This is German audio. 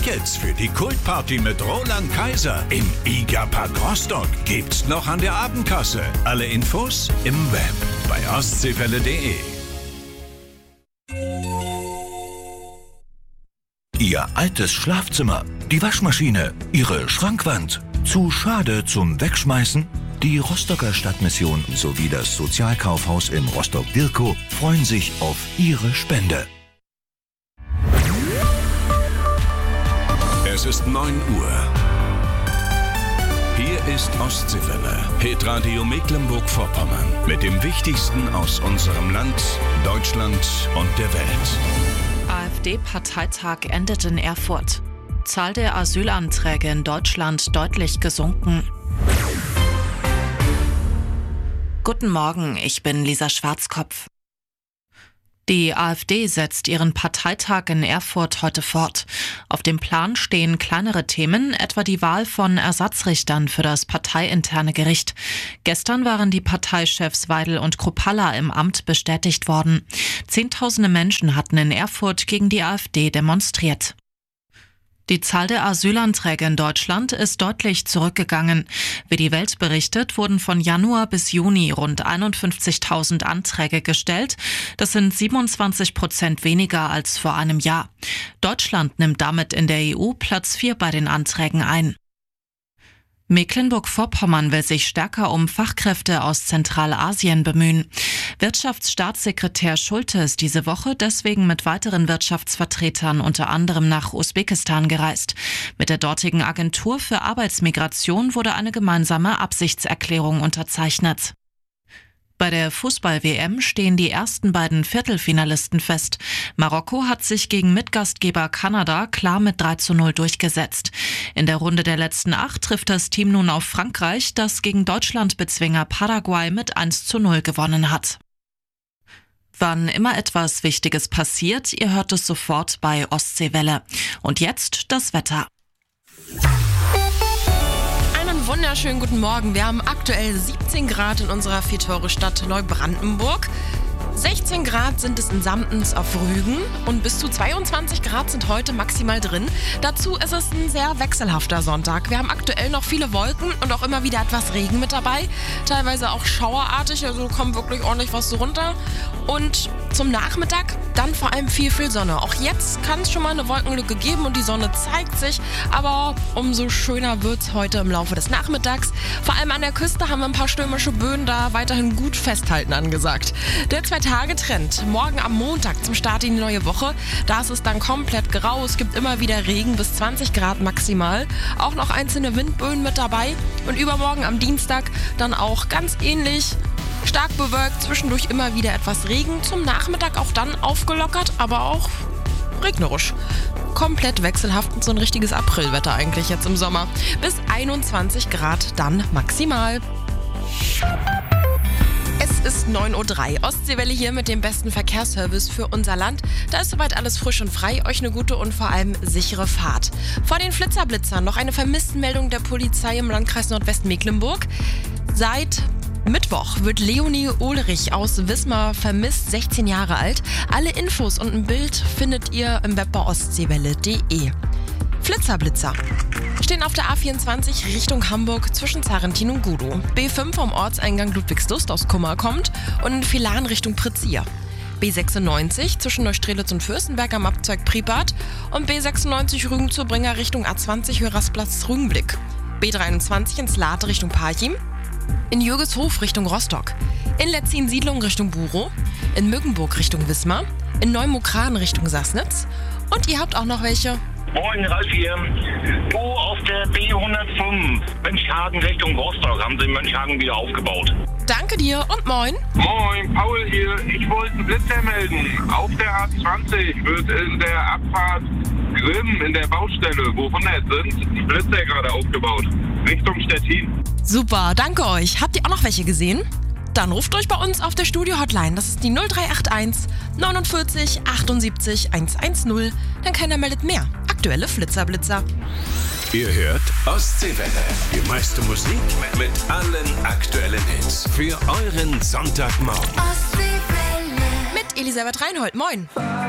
Tickets für die Kultparty mit Roland Kaiser im IGA-Park Rostock gibt's noch an der Abendkasse. Alle Infos im Web bei ostseewelle.de. Ihr altes Schlafzimmer, die Waschmaschine, Ihre Schrankwand. Zu schade zum Wegschmeißen? Die Rostocker Stadtmission sowie das Sozialkaufhaus in Rostock-Dirkow freuen sich auf Ihre Spende. Es ist 9 Uhr. Hier ist Ostseewelle, Hitradio Mecklenburg-Vorpommern mit dem Wichtigsten aus unserem Land, Deutschland und der Welt. AfD-Parteitag endet in Erfurt. Zahl der Asylanträge in Deutschland deutlich gesunken. Guten Morgen, ich bin Lisa Schwarzkopf. Die AfD setzt ihren Parteitag in Erfurt heute fort. Auf dem Plan stehen kleinere Themen, etwa die Wahl von Ersatzrichtern für das parteiinterne Gericht. Gestern waren die Parteichefs Weidel und Kruppalla im Amt bestätigt worden. Zehntausende Menschen hatten in Erfurt gegen die AfD demonstriert. Die Zahl der Asylanträge in Deutschland ist deutlich zurückgegangen. Wie die Welt berichtet, wurden von Januar bis Juni rund 51.000 Anträge gestellt. Das sind 27% weniger als vor einem Jahr. Deutschland nimmt damit in der EU Platz 4 bei den Anträgen ein. Mecklenburg-Vorpommern will sich stärker um Fachkräfte aus Zentralasien bemühen. Wirtschaftsstaatssekretär Schulte ist diese Woche deswegen mit weiteren Wirtschaftsvertretern unter anderem nach Usbekistan gereist. Mit der dortigen Agentur für Arbeitsmigration wurde eine gemeinsame Absichtserklärung unterzeichnet. Bei der Fußball-WM stehen die ersten beiden Viertelfinalisten fest. Marokko hat sich gegen Mitgastgeber Kanada klar mit 3:0 durchgesetzt. In der Runde der letzten 8 trifft das Team nun auf Frankreich, das gegen Deutschlandbezwinger Paraguay mit 1:0 gewonnen hat. Wann immer etwas Wichtiges passiert, ihr hört es sofort bei Ostseewelle. Und jetzt das Wetter. Wunderschönen guten Morgen. Wir haben aktuell 17 Grad in unserer 4-Tore-Stadt Neubrandenburg. 16 Grad sind es in Samtens auf Rügen und bis zu 22 Grad sind heute maximal drin. Dazu ist es ein sehr wechselhafter Sonntag. Wir haben aktuell noch viele Wolken und auch immer wieder etwas Regen mit dabei. Teilweise auch schauerartig, also kommt wirklich ordentlich was so runter. Und zum Nachmittag dann vor allem viel Sonne. Auch jetzt kann es schon mal eine Wolkenlücke geben und die Sonne zeigt sich. Aber umso schöner wird es heute im Laufe des Nachmittags. Vor allem an der Küste haben wir ein paar stürmische Böen, da weiterhin gut festhalten angesagt. Der 2-Tage-Trend. Morgen am Montag zum Start in die neue Woche. Da ist es dann komplett grau. Es gibt immer wieder Regen bis 20 Grad maximal. Auch noch einzelne Windböen mit dabei. Und übermorgen am Dienstag dann auch ganz ähnlich. Stark bewölkt, zwischendurch immer wieder etwas Regen. Zum Nachmittag auch dann aufgelockert, aber auch regnerisch. Komplett wechselhaft und so ein richtiges Aprilwetter eigentlich jetzt im Sommer. Bis 21 Grad dann maximal. Es ist 9:03 Uhr. Ostseewelle hier mit dem besten Verkehrsservice für unser Land. Da ist soweit alles frisch und frei. Euch eine gute und vor allem sichere Fahrt. Vor den Flitzerblitzern noch eine Vermisstenmeldung der Polizei im Landkreis Nordwestmecklenburg. Seit Mittwoch wird Leonie Ulrich aus Wismar vermisst, 16 Jahre alt. Alle Infos und ein Bild findet ihr im Web bei ostseewelle.de. Flitzerblitzer stehen auf der A24 Richtung Hamburg zwischen Zarrentin und Gudow. B5 vom Ortseingang Ludwigslust aus Kummer kommt und in Filan Richtung Pritzia. B96 zwischen Neustrelitz und Fürstenberg am Abzweig Pripat und B96 Rügen zur Bringer Richtung A20 Hörersplatz Rügenblick. B23 ins Lad Richtung Parchim. In Jürgeshof Richtung Rostock, in Letzin-Siedlung Richtung Burow, in Mückenburg Richtung Wismar, in Neumokran Richtung Sassnitz und ihr habt auch noch welche. Moin, Ralf hier. Du, auf der B105, Mönchhagen Richtung Rostock, haben sie Mönchhagen wieder aufgebaut. Danke dir und moin. Moin, Paul hier. Ich wollte einen Blitzer melden. Auf der A20 wird in der Abfahrt Grimm in der Baustelle, wo 100 sind, die Blitzer gerade aufgebaut. Richtung Stettin. Super, danke euch. Habt ihr auch noch welche gesehen? Dann ruft euch bei uns auf der Studio-Hotline. Das ist die 0381 49 78 110. Denn keiner meldet mehr. Aktuelle Flitzerblitzer. Ihr hört Ostseewelle. Die meiste Musik mit allen aktuellen Hits. Für euren Sonntagmorgen. Mit Elisabeth Reinhold. Moin.